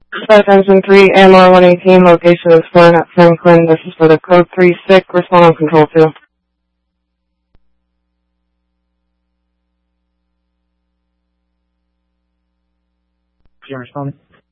Attention 3, AMR 118, location is 4 at Franklin. This is for the code 3 sick, respond on control 2. You're responding?